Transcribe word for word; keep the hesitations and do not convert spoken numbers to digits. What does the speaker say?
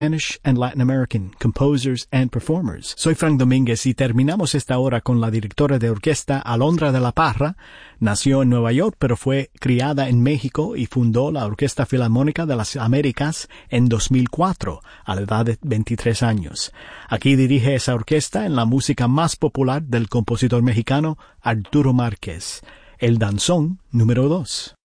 Spanish and Latin American composers and performers. Soy Frank Domínguez y terminamos esta hora con la directora de orquesta Alondra de la Parra. Nació en Nueva York, pero fue criada en México y fundó la Orquesta Filarmónica de las Américas en dos mil cuatro, a la edad de veintitrés años. Aquí dirige esa orquesta en la música más popular del compositor mexicano Arturo Márquez, el danzón número dos.